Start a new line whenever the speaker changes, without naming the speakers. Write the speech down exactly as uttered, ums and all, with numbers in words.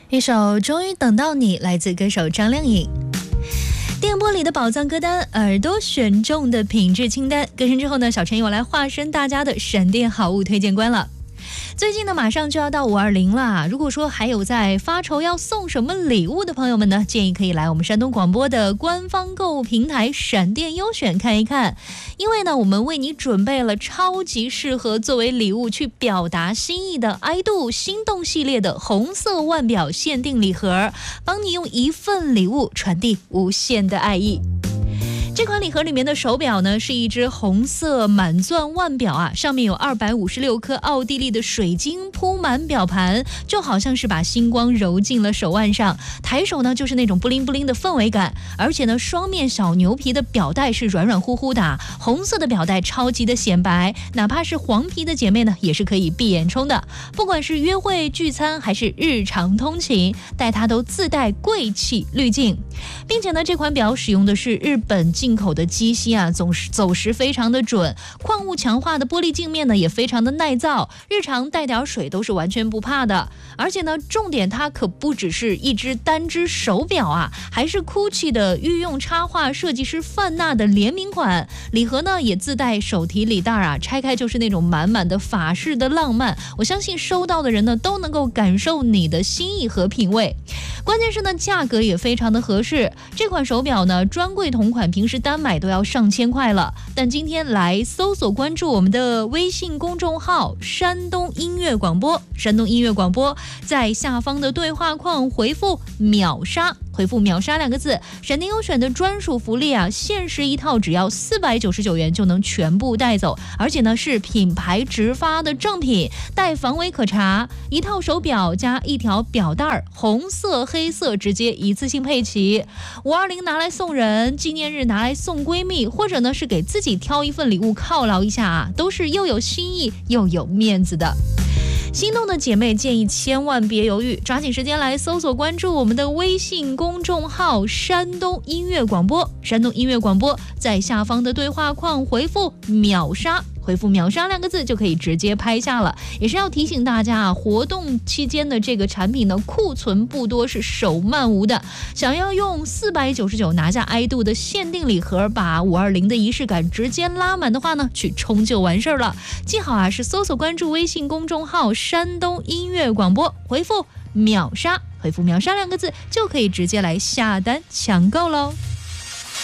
一首终于等到你，来自歌手张靓颖。电波里的宝藏歌单，耳朵选中的品质清单。歌声之后呢，小陈又来化身大家的闪电好物推荐官了。最近呢，马上就要到五二零啦。如果说还有在发愁要送什么礼物的朋友们呢，建议可以来我们山东广播的官方购物平台闪电优选看一看。因为呢，我们为你准备了超级适合作为礼物去表达心意的爱度心动系列的红色腕表限定礼盒，帮你用一份礼物传递无限的爱意。这款礼盒里面的手表呢，是一只红色满钻腕表啊，上面有二百五十六颗奥地利的水晶铺满表盘，就好像是把星光揉进了手腕上。抬手呢，就是那种布灵布灵的氛围感，而且呢，双面小牛皮的表带是软软乎乎的，红色的表带超级的显白，哪怕是黄皮的姐妹呢，也是可以闭眼充的。不管是约会聚餐还是日常通勤，戴它都自带贵气滤镜，并且呢，这款表使用的是日本进口的机芯啊，总是走时非常的准，矿物强化的玻璃镜面呢也非常的耐造，日常带点水都是完全不怕的。而且呢，重点它可不只是一只单只手表啊，还是 GUCCI 的御用插画设计师范娜的联名款。礼盒呢也自带手提礼袋啊，拆开就是那种满满的法式的浪漫。我相信收到的人呢都能够感受你的心意和品味。关键是呢，价格也非常的合适。这款手表呢，专柜同款平时单买都要上千块了，但今天来搜索关注我们的微信公众号山东音乐广播，山东音乐广播，在下方的对话框回复秒杀，回复秒杀两个字，闪电优选的专属福利啊，限时一套只要四百九十九元就能全部带走，而且呢是品牌直发的正品，带防伪可查，一套手表加一条表带，红色黑色直接一次性配齐。五二零拿来送人，纪念日拿来送闺蜜，或者呢是给自己挑一份礼物犒劳一下啊，都是又有新意又有面子的。心动的姐妹建议千万别犹豫，抓紧时间来搜索关注我们的微信公众号山东音乐广播，山东音乐广播，在下方的对话框回复秒杀，回复秒杀两个字就可以直接拍下了。也是要提醒大家啊，活动期间的这个产品呢，库存不多，是手慢无的。想要用四百九十九拿下爱度的限定礼盒，把五二零的仪式感直接拉满的话呢，去冲就完事儿了。记好啊，是搜索关注微信公众号山东音乐广播，回复秒杀，回复秒杀两个字就可以直接来下单抢购喽。